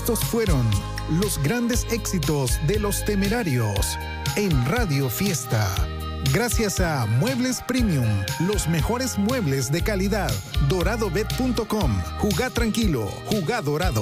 Estos fueron los grandes éxitos de Los Temerarios en Radio Fiesta. Gracias a Muebles Premium, los mejores muebles de calidad. DoradoBet.com. Jugá tranquilo, jugá dorado.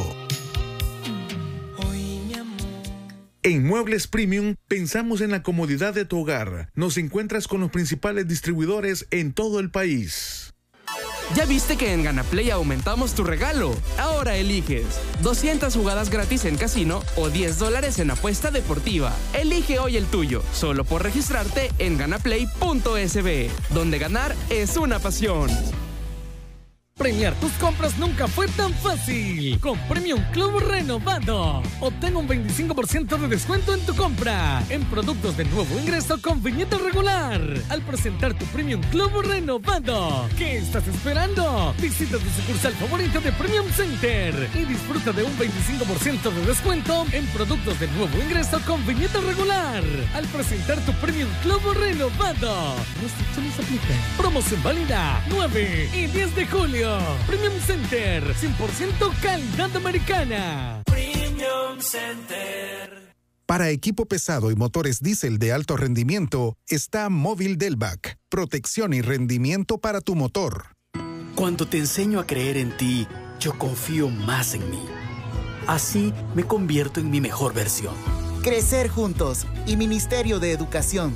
En Muebles Premium pensamos en la comodidad de tu hogar. Nos encuentras con los principales distribuidores en todo el país. ¿Ya viste que en Ganaplay aumentamos tu regalo? Ahora eliges 200 jugadas gratis en casino o $10 en apuesta deportiva. Elige hoy el tuyo, solo por registrarte en ganaplay.sb, donde ganar es una pasión. Premiar tus compras nunca fue tan fácil. Con Premium Club Renovado. Obtén un 25% de descuento en tu compra en productos de nuevo ingreso con viñeta regular al presentar tu Premium Club Renovado. ¿Qué estás esperando? Visita tu sucursal favorito de Premium Center y disfruta de un 25% de descuento en productos de nuevo ingreso con viñeta regular al presentar tu Premium Club Renovado. Restricciones aplican. Promoción válida 9 y 10 de julio. Premium Center, 100% calidad americana. Premium Center. Para equipo pesado y motores diésel de alto rendimiento, está Móvil Delvac. Protección y rendimiento para tu motor. Cuando te enseño a creer en ti, yo confío más en mí. Así me convierto en mi mejor versión. Crecer juntos y Ministerio de Educación.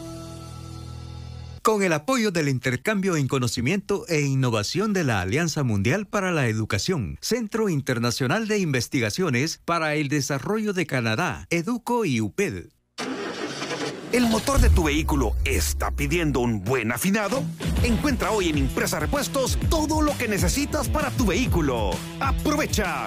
Con el apoyo del intercambio en conocimiento e innovación de la Alianza Mundial para la Educación, Centro Internacional de Investigaciones para el Desarrollo de Canadá, EDUCO y UPED. ¿El motor de tu vehículo está pidiendo un buen afinado? Encuentra hoy en Impresa Repuestos todo lo que necesitas para tu vehículo. Aprovecha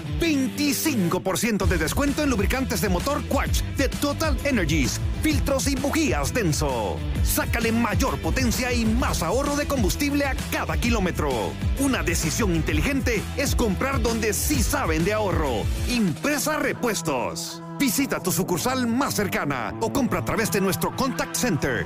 25% de descuento en lubricantes de motor Quatch de Total Energies, filtros y bujías Denso. Sácale mayor potencia y más ahorro de combustible a cada kilómetro. Una decisión inteligente es comprar donde sí saben de ahorro. Impresa Repuestos. Visita tu sucursal más cercana o compra a través de nuestro Contact Center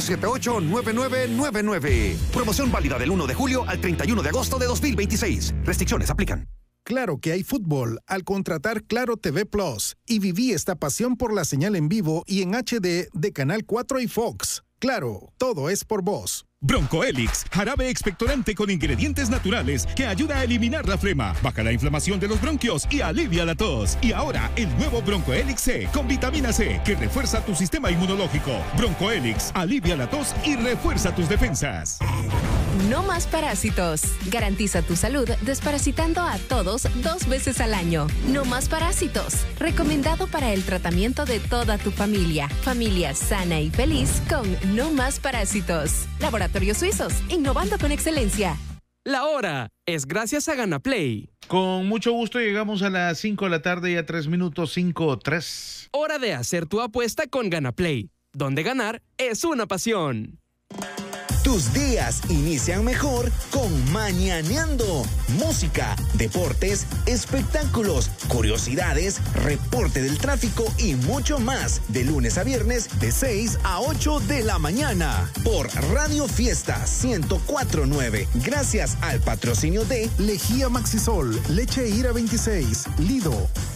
2278-9999. Promoción válida del 1 de julio al 31 de agosto de 2026. Restricciones aplican. Claro que hay fútbol al contratar Claro TV Plus y viví esta pasión por la señal en vivo y en HD de Canal 4 y Fox. Claro, todo es por vos. Bronco Helix, jarabe expectorante con ingredientes naturales que ayuda a eliminar la flema, baja la inflamación de los bronquios y alivia la tos. Y ahora, el nuevo Bronco Helix C con vitamina C que refuerza tu sistema inmunológico. Bronco Helix, alivia la tos y refuerza tus defensas. No más parásitos. Garantiza tu salud desparasitando a todos 2 veces al año. No más parásitos. Recomendado para el tratamiento de toda tu familia. Familia sana y feliz con No más parásitos. Laboratorios Suizos, innovando con excelencia. La hora es gracias a Ganaplay. Con mucho gusto llegamos a las 5 de la tarde y a 3 minutos, 5:03. Hora de hacer tu apuesta con Ganaplay, donde ganar es una pasión. Tus días inician mejor con Mañaneando. Música, deportes, espectáculos, curiosidades, reporte del tráfico y mucho más. De lunes a viernes de 6 a 8 de la mañana. Por Radio Fiesta 104.9. Gracias al patrocinio de Lejía Maxisol, Leche Ira 26, Lido,